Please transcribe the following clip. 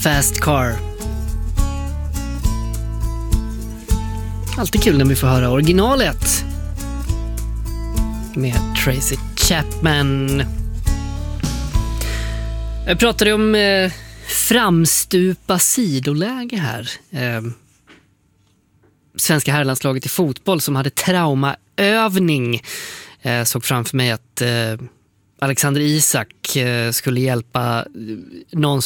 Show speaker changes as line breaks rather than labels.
Fast Car. Alltid kul när vi får höra originalet med Tracy Chapman. Jag pratade om framstupa sidoläge här. Svenska herrlandslaget i fotboll som hade traumaövning. Såg framför mig att Alexander Isak skulle hjälpa någon som